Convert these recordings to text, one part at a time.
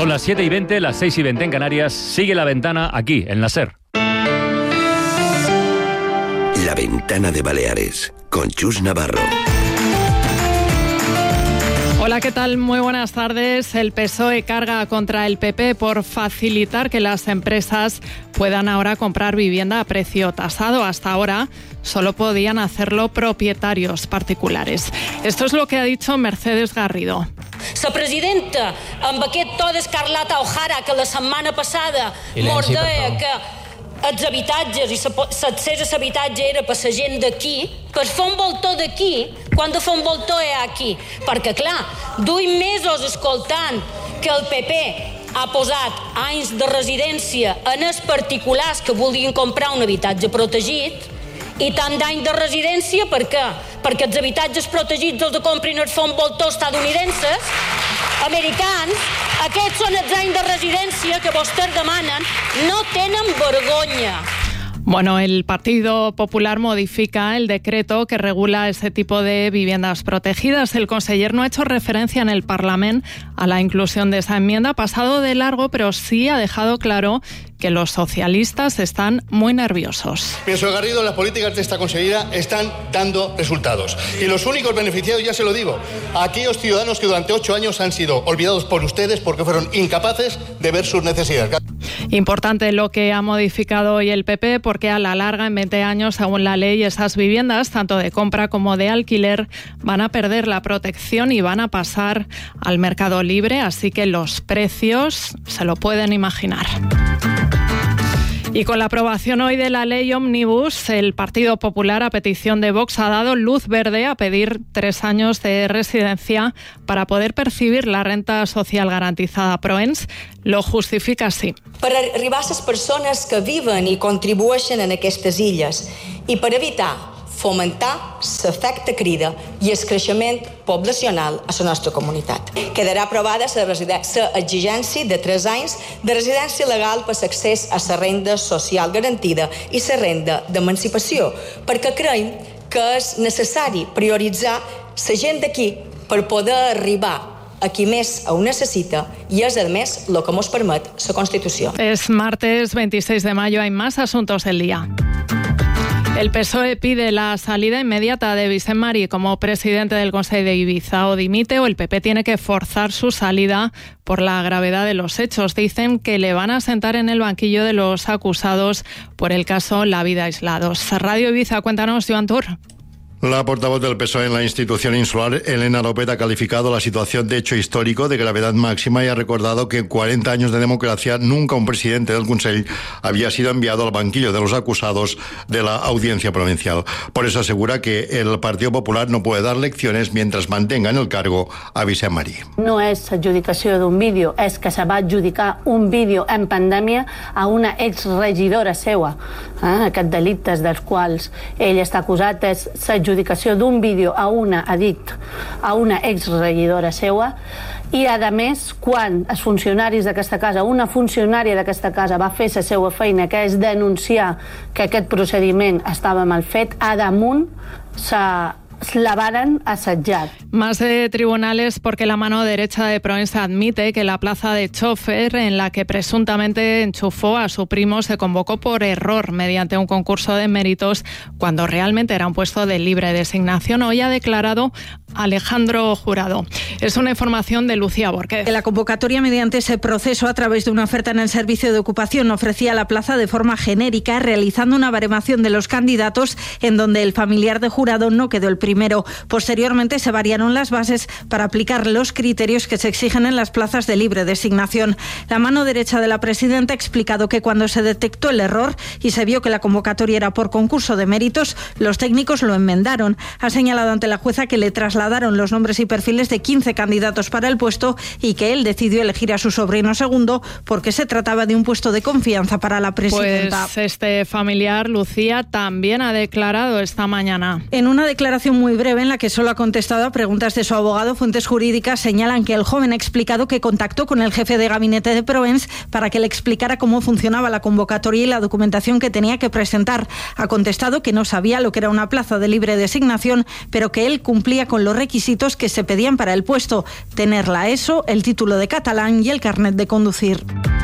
Son las 7:20, las 6:20 en Canarias. Sigue La Ventana aquí, en la SER. La Ventana de Baleares, con Chus Navarro. Hola, ¿qué tal? Muy buenas tardes. El PSOE carga contra el PP por facilitar que las empresas puedan ahora comprar vivienda a precio tasado. Hasta ahora solo podían hacerlo propietarios particulares. Esto es lo que ha dicho Mercedes Garrido. La presidenta, amb aquest to d'Escarlata O'Hara, que la setmana passada mos deia que els habitatges i l'accés a l'habitatge era per la gent d'aquí, per fer un voltor d'aquí, quan de fer un voltor és aquí. Perquè, clar, duim mesos escoltant que el PP ha posat anys de residència en els particulars que volien comprar un habitatge protegit i tant d'any de residència, per què? Perquè els habitatges protegits els de comprin els fons voltors estadounidenses, americans. Aquests són els anys de residència que vostès demanen. No tenen vergonya. Bueno, el Partido Popular modifica el decreto que regula ese tipo de viviendas protegidas. El conseller no ha hecho referencia en el Parlamento a la inclusión de esa enmienda. Ha pasado de largo, pero sí ha dejado claro que los socialistas están muy nerviosos. Pienso, Garrido, las políticas de esta consellera están dando resultados. Y los únicos beneficiados, ya se lo digo, a aquellos ciudadanos que durante 8 años han sido olvidados por ustedes porque fueron incapaces de ver sus necesidades. Importante lo que ha modificado hoy el PP, porque a la larga, en 20 años, según la ley, esas viviendas, tanto de compra como de alquiler, van a perder la protección y van a pasar al mercado libre, así que los precios se lo pueden imaginar. Y con la aprobación hoy de la ley Omnibus, el Partido Popular, a petición de Vox, ha dado luz verde a pedir 3 años de residencia para poder percibir la renta social garantizada. Proens lo justifica así. Per arribar a les persones que viven i contribueixen en aquestes illes i per evitar fomentar l'efecte crida i el creixement poblacional a la nostra comunitat. Quedarà aprovada l'exigència de 3 anys de residència legal per l'accés a la renda social garantida i la renda d'emancipació, perquè creiem que és necessari prioritzar la gent d'aquí per poder arribar a qui més ho necessita y es además lo que nos permite la Constitución. Es martes 26 de mayo, hay más asuntos del día. El PSOE pide la salida inmediata de Vicent Marí como presidente del Consejo de Ibiza. O dimite o el PP tiene que forzar su salida por la gravedad de los hechos. Dicen que le van a sentar en el banquillo de los acusados por el caso La Vida Aislados. Radio Ibiza, cuéntanos, Joan Tur. La portavoz del PSOE en la institución insular, Elena López, ha calificado la situación de hecho histórico de gravedad máxima y ha recordado que en 40 años de democracia nunca un presidente del Consell había sido enviado al banquillo de los acusados de la Audiencia Provincial. Por eso asegura que el Partido Popular no puede dar lecciones mientras mantenga en el cargo a Vicent Marí. No és adjudicació d'un vídeo, és que se va adjudicar un vídeo en pandèmia a una exregidora seua. Aquests delictes dels quals ell està acusat és l'adjudicació d'un vídeo a una exregidora seua i, a més, quan els funcionaris d'aquesta casa, una funcionària d'aquesta casa va fer la seva feina, que és denunciar que aquest procediment estava mal fet, a damunt la varen assetjar. Más de tribunales porque la mano derecha de Proença admite que la plaza de chofer en la que presuntamente enchufó a su primo se convocó por error mediante un concurso de méritos cuando realmente era un puesto de libre designación. Hoy ha declarado Alejandro Jurado. Es una información de Lucía Borquez. La convocatoria mediante ese proceso a través de una oferta en el servicio de ocupación ofrecía la plaza de forma genérica, realizando una baremación de los candidatos en donde el familiar de Jurado no quedó el primero. Posteriormente se variaron las bases para aplicar los criterios que se exigen en las plazas de libre designación. La mano derecha de la presidenta ha explicado que cuando se detectó el error y se vio que la convocatoria era por concurso de méritos, los técnicos lo enmendaron. Ha señalado ante la jueza que le trasladaron los nombres y perfiles de 15 candidatos para el puesto y que él decidió elegir a su sobrino segundo porque se trataba de un puesto de confianza para la presidenta. Pues este familiar, Lucía, también ha declarado esta mañana. En una declaración muy breve en la que solo ha contestado a preguntas de su abogado, fuentes jurídicas señalan que el joven ha explicado que contactó con el jefe de gabinete de Proens para que le explicara cómo funcionaba la convocatoria y la documentación que tenía que presentar. Ha contestado que no sabía lo que era una plaza de libre designación, pero que él cumplía con los requisitos que se pedían para el puesto: tener la ESO, el título de catalán y el carnet de conducir.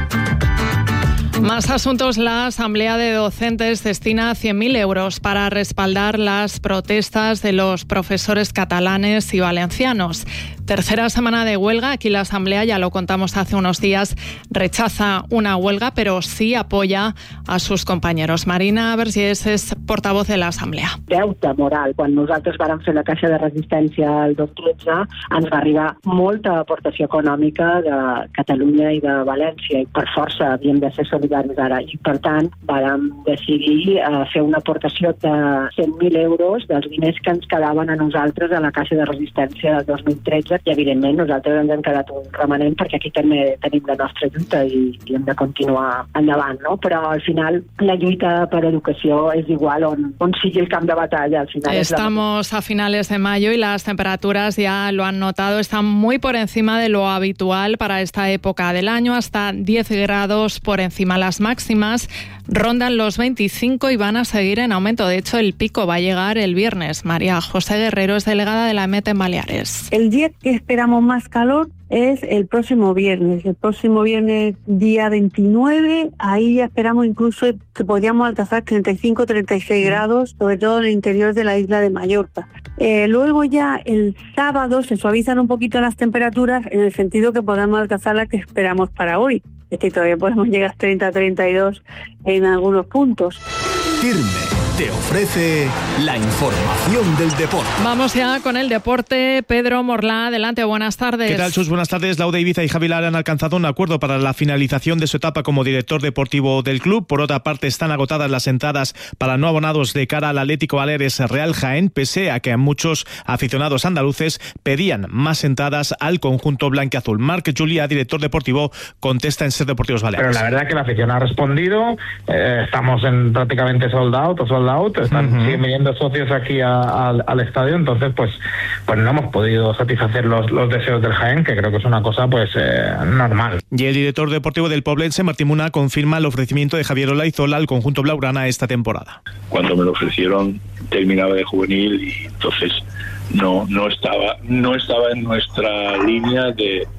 Más asuntos. La Asamblea de Docentes destina 100.000 euros para respaldar las protestas de los profesores catalanes y valencianos. Tercera semana de huelga. Aquí la Asamblea, ya lo contamos hace unos días, rechaza una huelga, pero sí apoya a sus compañeros. Marina Vergés és portavoz de l'Assemblea. Deute moral. Quan nosaltres vàrem fer la caixa de resistència el 2013, ens va arribar molta aportació econòmica de Catalunya i de València, i per força havíem de ser solidaris ara. I per tant, vàrem decidir fer una aportació de 100.000 euros dels diners que ens quedaven a nosaltres a la caixa de resistència del 2013, i evidentment nosaltres ens hem quedat un remanent perquè aquí també tenim la nostra lluita i hem de continuar endavant, no? Però al final la lluita per educació és igual on sigui el camp de batalla. Al final Estamos a finales de mayo y las temperaturas, ya lo han notado, están muy por encima de lo habitual para esta época del año, hasta 10 grados por encima. Las máximas rondan los 25 y van a seguir en aumento. De hecho, el pico va a llegar el viernes. María José Guerrero es delegada de la EMET en Baleares. El día que esperamos más calor es el próximo viernes. El próximo viernes, día 29, ahí ya esperamos incluso que podríamos alcanzar 35-36 grados, sobre todo en el interior de la isla de Mallorca. Luego ya el sábado se suavizan un poquito las temperaturas en el sentido que podemos alcanzar la que esperamos para hoy. Es que todavía podemos llegar a 30-32 en algunos puntos. Firme te ofrece la información del deporte. Vamos ya con el deporte. Pedro Morlá, adelante, buenas tardes. ¿Qué tal, Chus? Buenas tardes. Lauda Ibiza y Javi Lara han alcanzado un acuerdo para la finalización de su etapa como director deportivo del club. Por otra parte, están agotadas las entradas para no abonados de cara al Atlético Baleares Real Jaén, pese a que muchos aficionados andaluces pedían más entradas al conjunto blanquiazul. Marc Julià, director deportivo, contesta en Ser Deportivos Baleares. Pero la verdad que la afición ha respondido. Estamos en prácticamente sold out. Siguen viniendo socios aquí al estadio, entonces pues no hemos podido satisfacer los deseos del Jaén, que creo que es una cosa normal. Y el director deportivo del Poblense, Martín Muna, confirma el ofrecimiento de Javier Olaizola al conjunto blaugrana esta temporada. Cuando me lo ofrecieron terminaba de juvenil y entonces no estaba en nuestra línea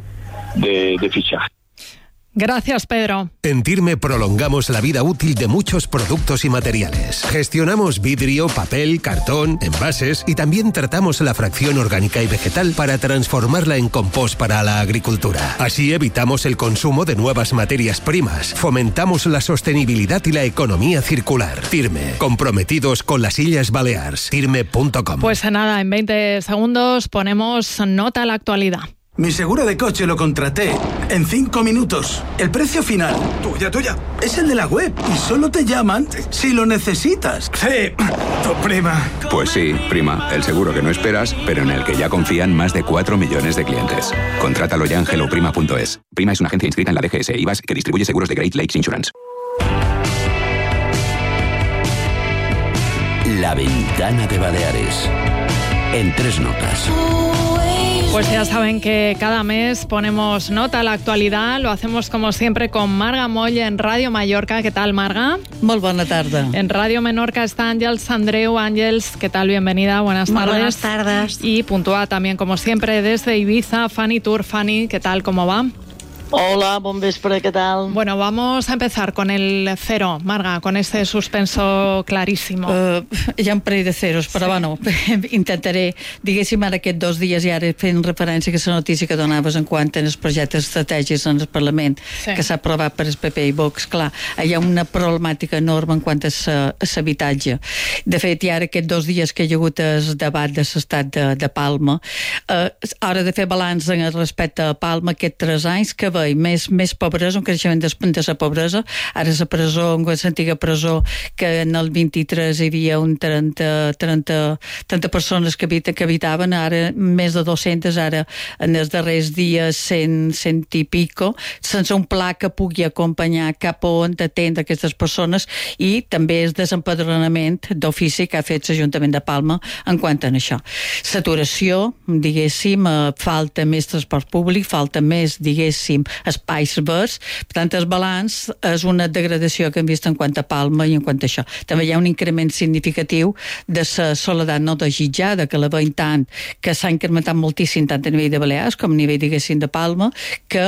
de fichaje. Gracias, Pedro. En Tirme prolongamos la vida útil de muchos productos y materiales. Gestionamos vidrio, papel, cartón, envases y también tratamos la fracción orgánica y vegetal para transformarla en compost para la agricultura. Así evitamos el consumo de nuevas materias primas, fomentamos la sostenibilidad y la economía circular. Tirme, comprometidos con las Illes Balears. Tirme.com. Pues nada, en 20 segundos ponemos nota a la actualidad. Mi seguro de coche lo contraté en 5 minutos. El precio final, tuya, es el de la web y solo te llaman si lo necesitas. Sí, tu prima. Pues sí, prima, el seguro que no esperas, pero en el que ya confían más de 4 millones de clientes. Contrátalo ya en helloprima.es. Prima es una agencia inscrita en la DGS IVAS que distribuye seguros de Great Lakes Insurance. La Ventana de Baleares. En 3 notas. Pues ya saben que cada mes ponemos nota a la actualidad. Lo hacemos como siempre con Marga Moll en Radio Mallorca. ¿Qué tal, Marga? Molt bona tarda. En Radio Menorca está Àngels Andreu. Àngels, ¿qué tal? Bienvenida, buenas tardes. Muy buenas tardes. Y puntúa también, como siempre, desde Ibiza, Fanny Tour. Fanny, ¿qué tal? ¿Cómo va? Hola, bon vespre, ¿qué tal? Bueno, vamos a empezar con el cero, Marga, con este suspenso clarísimo. Hi ha un parell de zeros, però bueno, intentaré, diguéssim, ara aquests 2 dies i ara fent referència a aquesta notícia que donaves en quant als projectes estratègics en el Parlament, que s'ha aprovat per el PP i Vox. Clar, hi ha una problemàtica enorme en quant a l'habitatge. De fet, hi ha aquests 2 dies que hi ha hagut el debat de l'estat de Palma. Hora de fer balanç respecte a Palma aquests 3 anys, que més pobresa, un creixement de la pobresa. Ara la presó, l'antiga presó, que en el 23 hi havia un 30 persones que habitaven, ara més de 200, ara en els darrers dies 100 i pico, sense un pla que pugui acompanyar cap on atendre aquestes persones, i també el desempadronament d'ofici que ha fet l'Ajuntament de Palma en quant a això. Saturació, diguéssim, falta més transport públic, falta més, diguéssim, espais verds. Per tant, el balanç és una degradació que hem vist en quant a Palma i en quant a això. També hi ha un increment significatiu de la soledat no desitjada, que la veiem tant, que s'ha incrementat moltíssim tant a nivell de Balears com a nivell, diguéssim, de Palma, que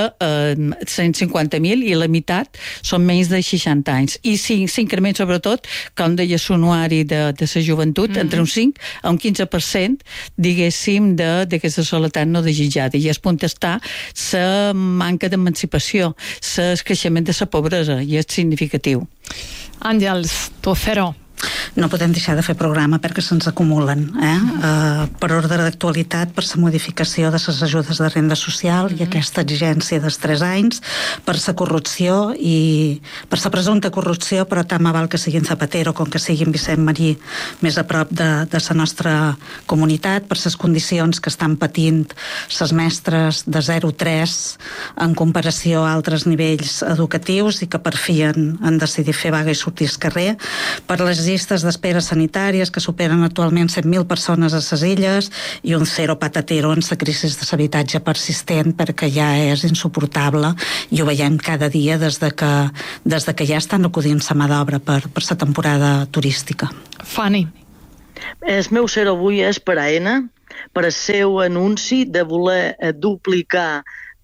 150.000 i la meitat són menys de 60 anys. I s'increment sobretot, com deia Sunuari, de la joventut, entre un 5 a un 15%, diguéssim, d'aquesta soledat no desitjada. I el punt està la manca d'emancipació, el creixement de la pobresa, i és significatiu. Àngels, tu zero. No podem deixar de fer programa perquè se'ns acumulen, per ordre d'actualitat, per la modificació de les ajudes de renda social i aquesta exigència dels 3 anys, per la corrupció i per la presumpta corrupció, però tant val que siguin Zapatero com que siguin Vicent Marí més a prop de la nostra comunitat, per les condicions que estan patint les mestres de 0-3 en comparació a altres nivells educatius i que per fi han decidit fer vaga i sortir al carrer, per les llistes d'espera sanitàries que superen actualment 100.000 persones a les illes i un zero patatero en la crisi de l'habitatge persistent perquè ja és insuportable i ho veiem cada dia des de que ja estan acudint la mà d'obra per la temporada turística. Fanny. El meu zero avui és per Aena, per el seu anunci de voler duplicar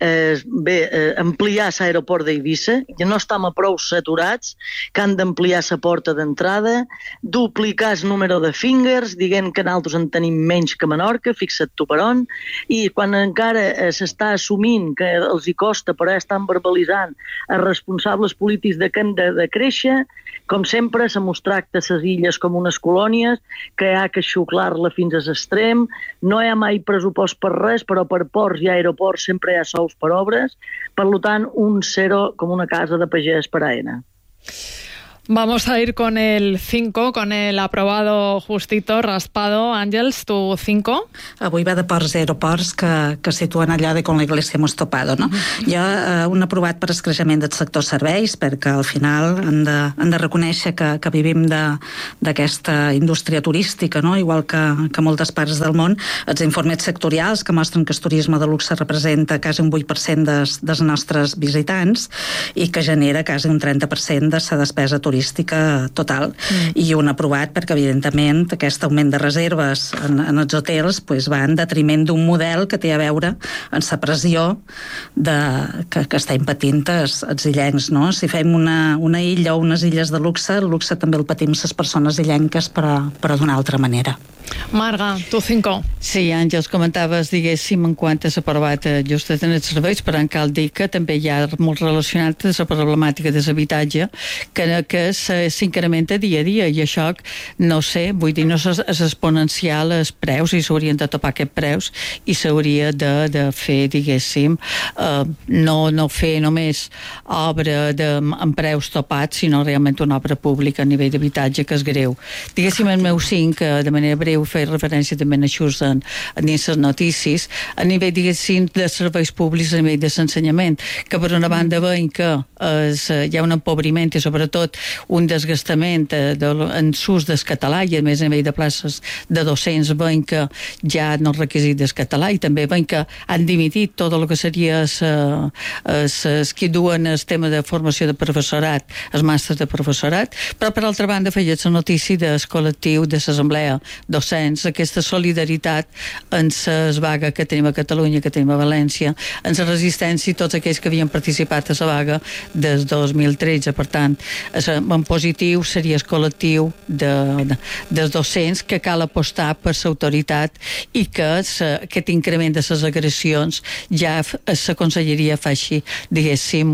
ampliar l'aeroport d'Eivissa, que no estem a prou saturats, que han d'ampliar la porta d'entrada, duplicar el número de fingers, dient que nosaltres en tenim menys que Menorca, fixa't tu per on, i quan encara s'està assumint que els hi costa, però estan verbalitzant els responsables polítics de que hem de créixer, com sempre se mos tracta les illes com unes colònies, que hi ha que xuclar-la fins a l'extrem, no hi ha mai pressupost per res, però per ports i aeroports sempre hi ha sous per obres, per tant, un zero com una casa de pagès per Aena. Vamos a ir con el 5, con el aprobado justito, raspado. Àngels, tu 5? Avui va de ports i aeroports que situen allò de con la iglesia hemos topado, no? Jo, un aprovat per escreixement del sector serveis, perquè al final han de reconèixer que vivim d'aquesta indústria turística, no? Igual que moltes parts del món. Els informes sectorials que mostren que el turisme de luxe representa quasi un 8% dels nostres visitants i que genera quasi un 30% de la despesa turística total, i un aprovat perquè evidentment aquest augment de reserves en els hotels va en detriment d'un model que té a veure amb la pressió que estem patint els illencs, no? Si fem una illa o unes illes de luxe, el luxe també el patim les persones illenques, però d'una altra manera. Marga, tu 5. Sí, Àngels, comentaves, diguéssim, en quant a l'aprovat just en els serveis, però cal dir que també hi ha molt relacionat amb la problemàtica de l'habitatge que s'incrementa dia a dia, i això, no sé, vull dir, no és exponencial els preus, i s'haurien de topar aquests preus, i s'hauria de fer, diguéssim, no fer només obra amb preus topats, sinó realment una obra pública a nivell d'habitatge, que és greu. Diguéssim, el meu 5, de manera breu, fer referència també a això dins les notícies, a nivell, diguéssim, de serveis públics, a nivell de l'ensenyament, que per una banda veiem que hi ha un empobriment i sobretot un desgastament en l'ús del català, i a més a nivell de places de docents veiem que ja no requisit del català, i també veiem que han dimitit tot el que seria els que duen el tema de formació de professorat, els màsters de professorat, però per altra banda feia la notícia del col·lectiu de l'assemblea docents, aquesta solidaritat en les vagues que tenim a Catalunya, que tenim a València, en la resistència, tots aquells que havien participat a la vaga des 2013. Per tant, en positiu seria el col·lectiu dels docents, que cal apostar per l'autoritat i que aquest increment de les agressions ja la conselleria faci, diguéssim,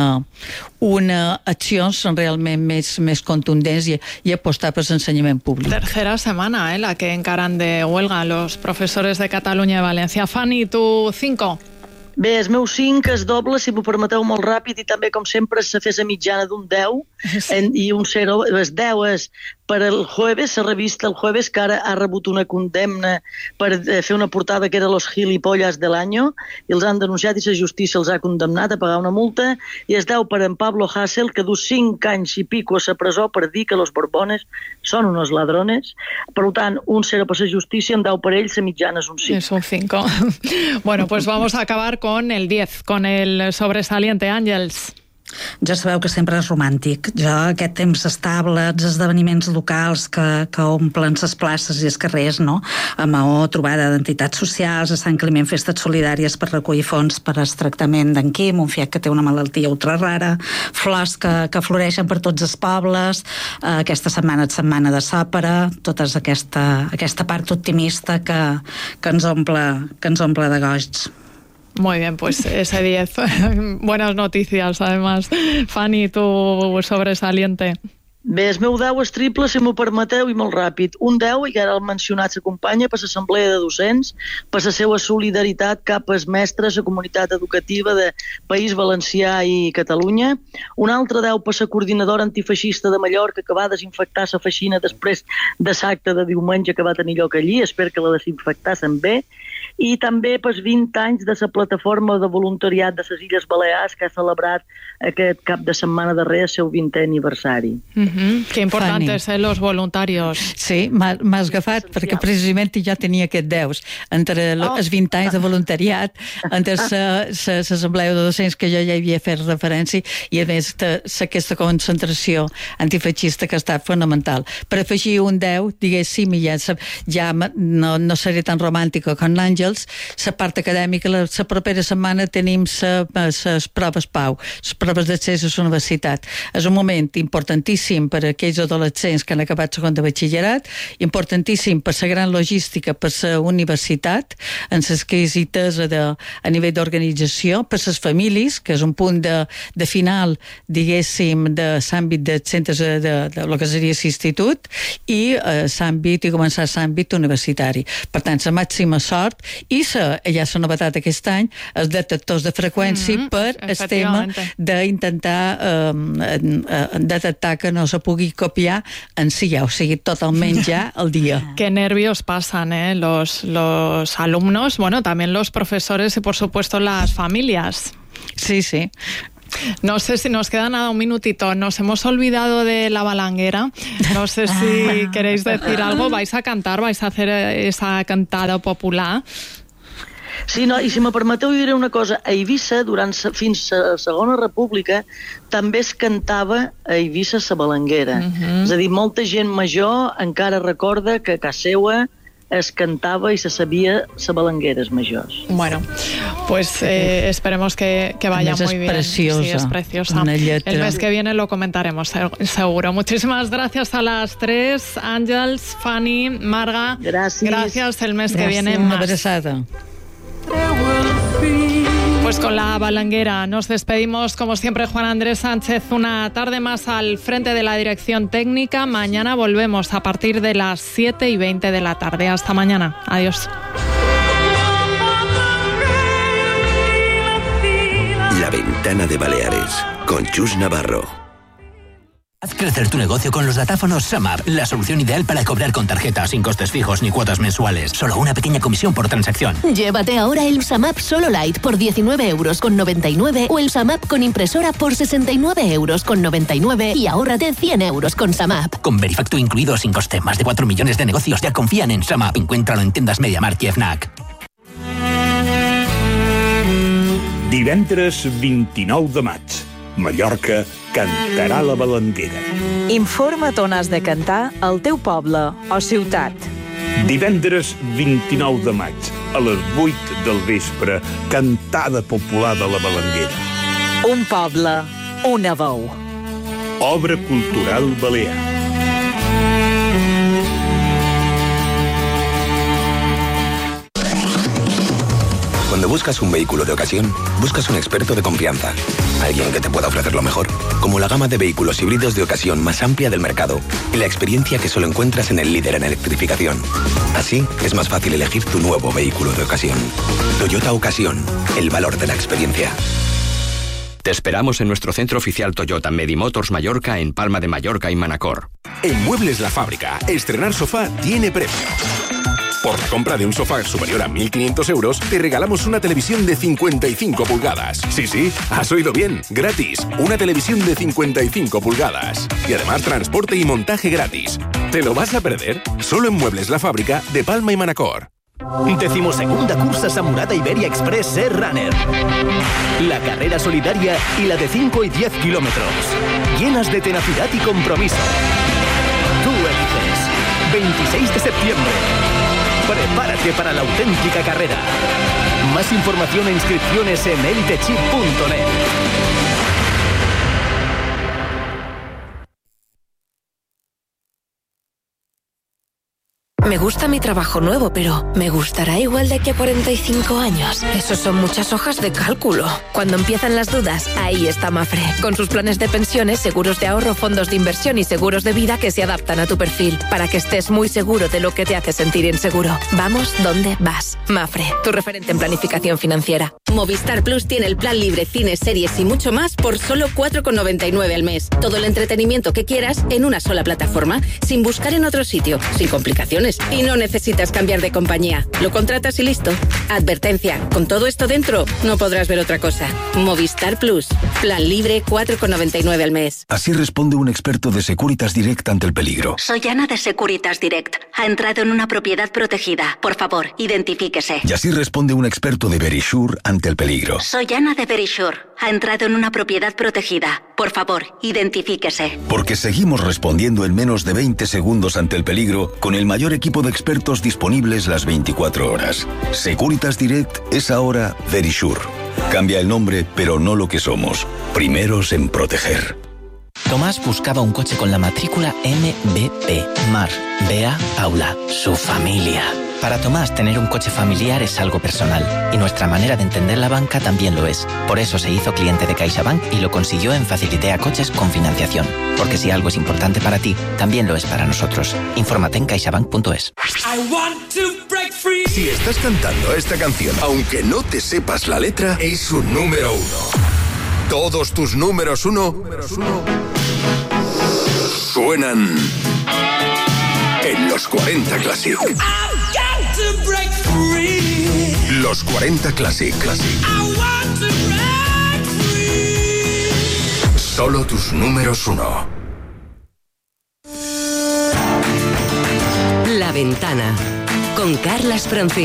una accions realment més contundents i apostar per l'ensenyament públic. Tercera semana, la que encaran de huelga los profesores de Catalunya i València. Fanny, tu 5? Bé, el meu 5 es doble, si m'ho permeteu, molt ràpid, i també, com sempre, se fes a mitjana d'un 10 i un 0. El 10 és per el Jueves, la revista El Jueves, que ara ha rebut una condemna per fer una portada que era Los gilipollas del año, i els han denunciat i la justícia els ha condemnat a pagar una multa, i es 10 per en Pablo Hasél, que du 5 anys i pico a la presó per dir que los borbones són unos ladrones. Per tant, un 0 per la justícia, en 10 per ells, la mitjana és un 5. És un 5. Bueno, pues vamos a acabar con el 10, con el sobresaliente. Àngels. Ja sabeu que sempre és romàntic. Jo, aquest temps estable, els esdeveniments locals que omplen les places i els carrers, no? A Maó, trobada d'entitats socials, a Sant Climent, festes solidàries per recollir fons per al tractament d'en Quim, un fiat que té una malaltia ultra rara, flors que floreixen per tots els pobles, aquesta setmana de Sàpera, tota aquesta part optimista que ens omple de goig. Muy bien, pues ese 10. Buenas noticias, además. Fanny, tu sobresaliente. Bé, el meu 10 és triple, si m'ho permeteu, i molt ràpid. Un 10, i ara el mencionat s'acompanya per l'Assemblea de Docents, per la seva solidaritat cap als mestres, la comunitat educativa de País Valencià i Catalunya. Un altre 10 per la coordinadora antifeixista de Mallorca, que va desinfectar la feixina després de l'acte de diumenge que va tenir lloc allí. Espero que la desinfectassen bé. I també pels 20 anys de la plataforma de voluntariat de les Illes Balears, que ha celebrat aquest cap de setmana darrer el seu 20è aniversari. Qué importantes, los voluntarios. Sí, m'has agafat, perquè precisament ja tenia aquest 10 entre els 20 anys de voluntariat, entre l'assemblea de docents que jo ja havia fet referència, i a més aquesta concentració antifeixista que ha estat fonamental. Per afegir un 10, diguéssim, ja no seré tan romàntica com l'Àngels, la part acadèmica, la propera setmana tenim les proves PAU, les proves d'accés a la universitat. És un moment importantíssim per a aquells adolescents que han acabat segon de batxillerat, importantíssim per la gran logística, per la universitat, en les quisites a nivell d'organització, per les famílies, que és un punt de final, diguéssim, de l'àmbit dels centres de lo que seria l'institut, i l'àmbit, i començar l'àmbit universitari. Per tant, la màxima sort, i ja la novetat aquest any, els detectors de freqüència per el tema d'intentar detectar que no se pugui copiar en si ja, o sigui, totalment ja al dia. Qué nervios pasan, los alumnos, bueno, también los profesores y por supuesto las familias. Sí, sí. No sé si nos queda nada, un minutito. Nos hemos olvidado de la balanguera. No sé si queréis decir algo. ¿Vais a cantar? ¿Vais a hacer esa cantada popular? Sí, no, i si me permeteu diré una cosa. A Eivissa, fins a la Segona República, també es cantava a Eivissa la balanguera. És a dir, molta gent major encara recorda que a casa seva es cantava y se sabía la balangueras mayores. Bueno, pues esperemos que vaya muy bien. Preciosa. Sí, es preciosa. El mes que viene lo comentaremos, seguro. Muchísimas gracias a las tres, Àngels, Fanny, Marga. Gracias. El mes que viene más. Una abrazada. Pues con la balanguera nos despedimos, como siempre, Juan Andrés Sánchez, una tarde más al frente de la dirección técnica. Mañana volvemos a partir de las 7:20 de la tarde. Hasta mañana. Adiós. La Ventana de Baleares, con Chus Navarro. Haz crecer tu negocio con los datáfonos SumUp, la solución ideal para cobrar con tarjeta sin costes fijos ni cuotas mensuales. Solo una pequeña comisión por transacción. Llévate ahora el SumUp Solo Lite por 19,99 € o el SumUp con impresora por 69,99 € y ahórrate 100 € con SumUp. Con Verifacto incluido sin coste. Más de 4 millones de negocios ya confían en SumUp. Encuéntralo en tiendas MediaMarkt y FNAC. Divendres 29 de maig. Mallorca cantarà la balanguera. Informa't on has de cantar al teu poble o ciutat. Divendres 29 de maig, a les 8 del vespre, cantada popular de la balanguera. Un poble, una veu. Obra cultural balear. Cuando buscas un vehículo de ocasión, buscas un experto de confianza. Alguien que te pueda ofrecer lo mejor. Como la gama de vehículos híbridos de ocasión más amplia del mercado. Y la experiencia que solo encuentras en el líder en electrificación. Así, es más fácil elegir tu nuevo vehículo de ocasión. Toyota Ocasión. El valor de la experiencia. Te esperamos en nuestro centro oficial Toyota Medimotors Mallorca en Palma de Mallorca y Manacor. En Muebles La Fábrica, estrenar sofá tiene premio. Por la compra de un sofá superior a 1.500 euros, te regalamos una televisión de 55 pulgadas. Sí, has oído bien, gratis. Una televisión de 55 pulgadas. Y además transporte y montaje gratis. ¿Te lo vas a perder? Solo en Muebles La Fábrica de Palma y Manacor. 12ª cursa Samurada Iberia Express Air Runner. La carrera solidaria y la de 5 y 10 kilómetros. Llenas de tenacidad y compromiso. Tú eliges. 26 de septiembre. Prepárate para la auténtica carrera. Más información e inscripciones en elitechip.net. Me gusta mi trabajo nuevo, pero ¿me gustará igual de aquí a 45 años? Eso son muchas hojas de cálculo. Cuando empiezan las dudas, ahí está Mafre. Con sus planes de pensiones, seguros de ahorro, fondos de inversión y seguros de vida que se adaptan a tu perfil, para que estés muy seguro de lo que te hace sentir inseguro. Vamos donde vas. Mafre, tu referente en planificación financiera. Movistar Plus tiene el plan libre, cines, series y mucho más por solo 4,99 al mes. Todo el entretenimiento que quieras en una sola plataforma, sin buscar en otro sitio, sin complicaciones. Y no necesitas cambiar de compañía. Lo contratas y listo. Advertencia, con todo esto dentro, no podrás ver otra cosa. Movistar Plus. Plan libre, 4,99 al mes. Así responde un experto de Securitas Direct ante el peligro. Soy Ana de Securitas Direct. Ha entrado en una propiedad protegida. Por favor, identifíquese. Y así responde un experto de Verisure ante el peligro. Soy Ana de Verisure. Ha entrado en una propiedad protegida. Por favor, identifíquese. Porque seguimos respondiendo en menos de 20 segundos ante el peligro con el mayor equipo de expertos disponibles las 24 horas. Securitas Direct es ahora Verisure. Cambia el nombre, pero no lo que somos. Primeros en proteger. Tomás buscaba un coche con la matrícula MBP. Mar, Bea, Paula, su familia. Para Tomás, tener un coche familiar es algo personal, y nuestra manera de entender la banca también lo es. Por eso se hizo cliente de CaixaBank y lo consiguió en Facilitea Coches con financiación. Porque si algo es importante para ti, también lo es para nosotros. Infórmate en caixabank.es. Si estás cantando esta canción, aunque no te sepas la letra, es un número 1. Todos tus números 1 suenan en los 40 Classic. Los 40 Classic. Solo tus números 1. La Ventana con Carlas Francisco.